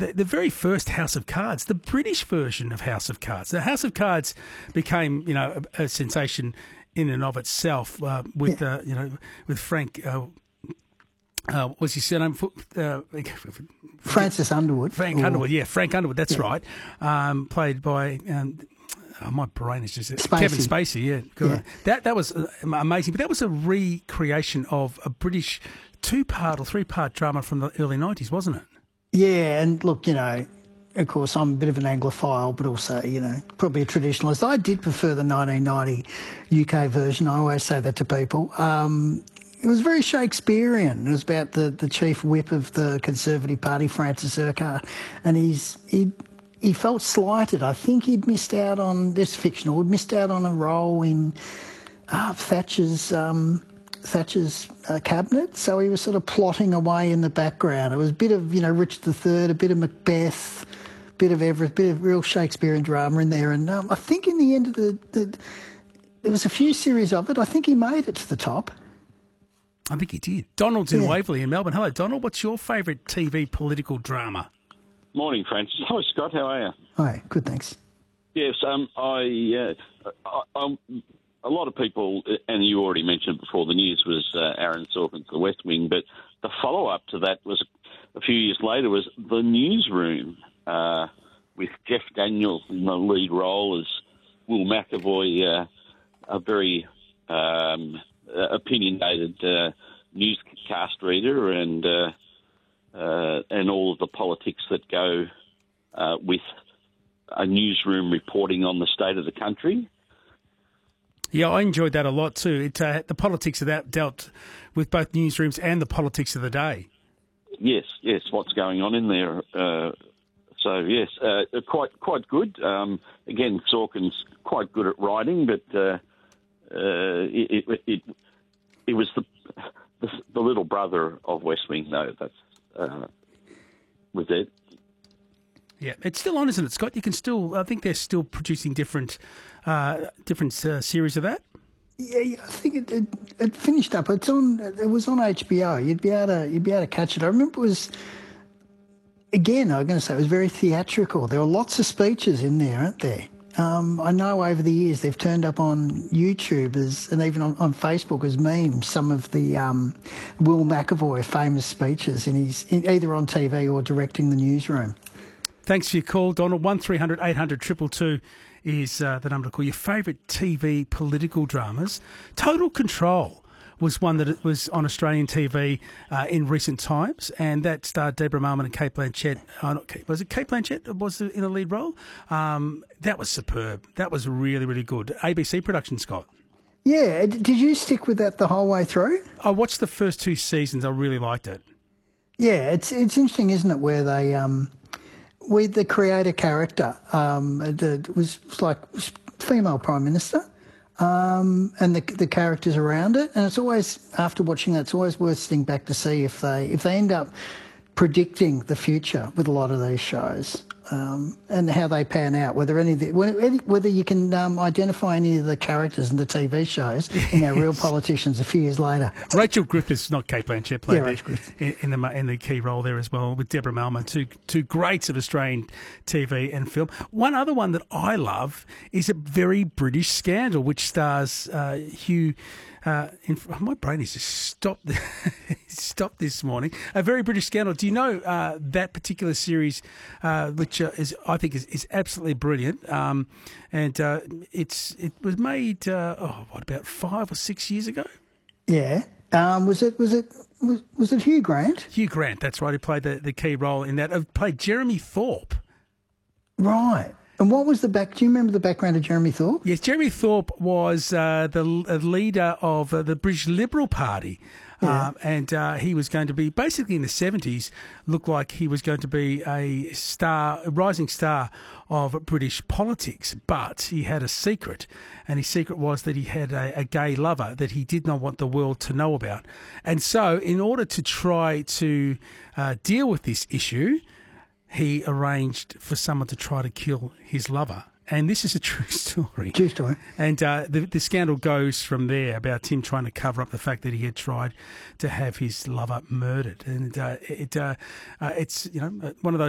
the very first House of Cards, the British version of House of Cards. The House of Cards became, a sensation in and of itself with Frank. What's his surname? Francis Underwood. Frank Underwood. That's right. Played by. My brain is just Spacey. Kevin Spacey. Yeah. That was amazing. But that was a recreation of a British 2-part or 3-part drama from the early 90s, wasn't it? Yeah, and look, of course, I'm a bit of an Anglophile, but also, probably a traditionalist. I did prefer the 1990 UK version. I always say that to people. It was very Shakespearean. It was about the chief whip of the Conservative Party, Francis Urquhart, and he felt slighted. I think he'd missed out on, this fictional, he'd missed out on a role in Thatcher's cabinet, so he was sort of plotting away in the background. It was a bit of, Richard III, a bit of Macbeth, a bit of everything, a bit of real Shakespearean drama in there. And I think in the end of there was a few series of it. I think he made it to the top. I think he did. Donald's in Waverley in Melbourne. Hello, Donald. What's your favourite TV political drama? Morning, Francis. Hi, Scott. How are you? Hi. Good, thanks. Yes, a lot of people, and you already mentioned before, the news was Aaron Sorkin's The West Wing, but the follow-up to that was a few years later was The Newsroom with Jeff Daniels in the lead role as Will McAvoy, a very opinionated newscast reader, and all of the politics that go with a newsroom reporting on the state of the country. Yeah, I enjoyed that a lot too. The politics of that dealt with both newsrooms and the politics of the day. Yes, what's going on in there. So yes, quite good. Again, Sorkin's quite good at writing, but it was the little brother of West Wing, though. That's was it. Yeah, it's still on, isn't it, Scott? You can still. I think they're still producing different series of that. Yeah, I think it finished up. It was on HBO. You'd be able to catch it. I remember it was. Again, I'm going to say it was very theatrical. There were lots of speeches in there, aren't there? I know over the years they've turned up on YouTube and even on Facebook as memes some of the Will McAvoy famous speeches, and he's either on TV or directing The Newsroom. Thanks for your call, Donald. 1300 800 222 is the number to call. Your favourite TV political dramas. Total Control was one that was on Australian TV in recent times, and that starred Deborah Mailman and Cate Blanchett. Was it Cate Blanchett that was in a lead role? That was superb. That was really, really good. ABC production, Scott. Yeah. Did you stick with that the whole way through? I watched the first 2 seasons. I really liked it. Yeah, it's interesting, isn't it, where they... with the creator character, it was like female Prime Minister, and the characters around it. And it's always, after watching that, it's always worth sitting back to see if they end up predicting the future with a lot of these shows, and how they pan out, whether you can identify any of the characters in the TV shows in our real politicians a few years later. Rachel Griffiths, not Cate Blanchett, played in the key role there as well, with Deborah Mailman, two greats of Australian TV and film. One other one that I love is A Very British Scandal, which stars Hugh... my brain has just stopped this morning. A Very British Scandal. Do you know that particular series, which I think is absolutely brilliant, and it was made about 5 or 6 years ago? Yeah. Was it Hugh Grant? Hugh Grant, that's right. He played the key role in that. Played Jeremy Thorpe. Right. And what was do you remember the background of Jeremy Thorpe? Yes, Jeremy Thorpe was the leader of the British Liberal Party. Yeah. And he was going to be, basically in the 70s, looked like he was going to be a rising star of British politics. But he had a secret, and his secret was that he had a gay lover that he did not want the world to know about. And so in order to try to deal with this issue, he arranged for someone to try to kill his lover. And this is a true story. True story. And the scandal goes from there about him trying to cover up the fact that he had tried to have his lover murdered. And it's one of those